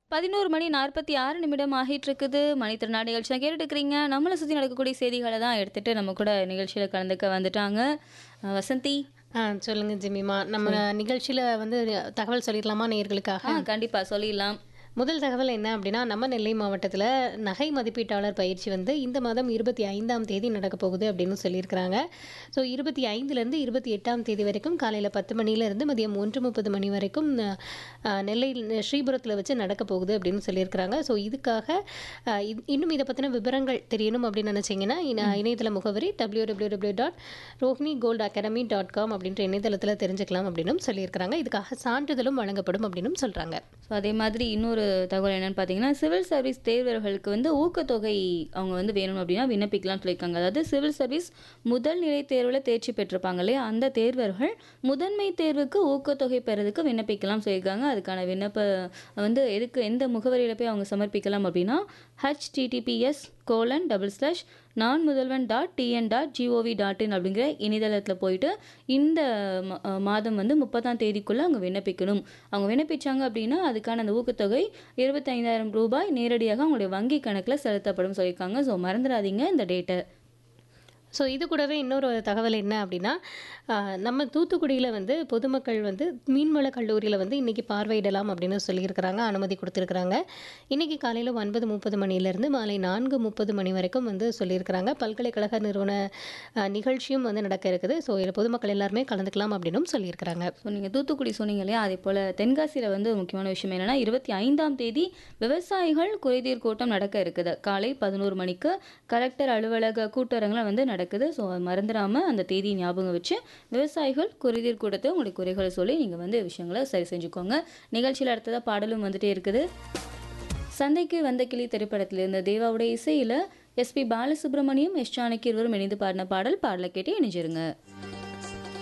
11 மணி 46 நிமிடம் ஆகிட்டு இருக்குது. மணித்திருநாள் நிகழ்ச்சியாக கேட்டுட்டு இருக்கிறீங்க. நம்மளை சுற்றி நடக்கக்கூடிய செய்திகளை தான் எடுத்துட்டு நம்ம கூட நிகழ்ச்சியில் கலந்துக்க வந்துட்டாங்க வசந்தி. சொல்லுங்க ஜிமிமா. நம்ம நிகழ்ச்சியில வந்து தகவல் சொல்லிடலாமா நேயர்களுக்காக? கண்டிப்பா சொல்லிடலாம். முதல் தகவல் என்ன அப்படின்னா, நம்ம நெல்லை மாவட்டத்தில் நகை மதிப்பீட்டாளர் பயிற்சி வந்து இந்த மாதம் 25ஆம் தேதி நடக்க போகுது அப்படின்னு சொல்லியிருக்கிறாங்க. ஸோ 25லேருந்து 28ஆம் தேதி வரைக்கும் காலையில் 10 மணிலேருந்து மதியம் 1:30 மணி வரைக்கும் நெல்லை ஸ்ரீபுரத்தில் வச்சு நடக்க போகுது அப்படின்னு சொல்லியிருக்கிறாங்க. ஸோ இதுக்காக இன்னும் இதை பற்றின விவரங்கள் தெரியணும் அப்படின்னு நினச்சிங்கன்னா இணையதள முகவரி www.rohinigoldacademy.com அப்படின்ற இணையதளத்தில் தெரிஞ்சுக்கலாம் அப்படின்னு சொல்லியிருக்கிறாங்க. இதுக்காக சான்றிதழும் வழங்கப்படும் அப்படின்னு சொல்கிறாங்க. ஸோ அதே மாதிரி இன்னொரு தகவல் என்னென்னு பார்த்தீங்கன்னா, சிவில் சர்வீஸ் தேர்வர்களுக்கு வந்து ஊக்கத்தொகை அவங்க வந்து வேணும் அப்படின்னா விண்ணப்பிக்கலாம்னு சொல்லியிருக்காங்க. அதாவது சிவில் சர்வீஸ் முதல் நிலை தேர்வில் தேர்ச்சி பெற்றிருப்பாங்க இல்லையா, அந்த தேர்வர்கள் முதன்மை தேர்வுக்கு ஊக்கத்தொகை பெறதுக்கு விண்ணப்பிக்கலாம் சொல்லியிருக்காங்க. அதுக்கான விண்ணப்ப வந்து எந்த முகவரியில் போய் அவங்க சமர்ப்பிக்கலாம் அப்படின்னா https://nanmudalvan.tn.gov.in அப்படிங்கிற இணையதளத்தில் போயிட்டு இந்த மாதம் வந்து 30ஆம் தேதிக்குள்ளே அவங்க விண்ணப்பிக்கணும். அவங்க விண்ணப்பிச்சாங்க அப்படின்னா அதுக்கான அந்த ஊக்கத்தொகை ரூ. 25,000 நேரடியாக அவங்களுடைய வங்கி கணக்கில் செலுத்தப்படும் சொல்லியிருக்காங்க. ஸோ மறந்துடாதீங்க இந்த டேட்டை. ஸோ இது கூடவே இன்னொரு தகவல் என்ன அப்படின்னா, நம்ம தூத்துக்குடியில் வந்து பொதுமக்கள் வந்து மீன்வள கல்லூரியில் வந்து இன்றைக்கி பார்வையிடலாம் அப்படின்னு சொல்லியிருக்கிறாங்க, அனுமதி கொடுத்துருக்குறாங்க. இன்றைக்கி காலையில் 9:30 மணிலேருந்து மாலை 4:30 மணி வரைக்கும் வந்து சொல்லியிருக்கிறாங்க. பல்கலைக்கழக நிறுவன நிகழ்ச்சியும் வந்து நடக்க இருக்குது. ஸோ இதில் பொதுமக்கள் எல்லாருமே கலந்துக்கலாம் அப்படின்னும் சொல்லியிருக்கிறாங்க. ஸோ நீங்கள் தூத்துக்குடி சொன்னீங்க இல்லையா, அதே போல் தென்காசியில் வந்து ஒரு முக்கியமான விஷயம் என்னென்னா 25ஆம் தேதி விவசாயிகள் குறைதீர் கூட்டம் நடக்க இருக்குது. காலை 11 மணிக்கு கலெக்டர் அலுவலக கூட்டரங்கில் வந்து நடக்குது. ஸோ மறந்துடாமல் அந்த தேதியை ஞாபகம் வச்சு விவசாயிகள் குறைதீர் கூட்டத்தை உங்களுடைய குறைகளை சொல்லி நீங்கள் வந்து விஷயங்களை சரி செஞ்சுக்கோங்க. நிகழ்ச்சியில் அடுத்ததாக பாடலும் வந்துட்டே இருக்குது. சந்தைக்கு வந்த கிளி திரைப்படத்திலிருந்து தேவாவுடைய இசையில் எஸ்பி பாலசுப்ரமணியம், எஸ் ஜானகி இருவரும் இணைந்து பாடின பாடலை கேட்டு இணைஞ்சிருங்க.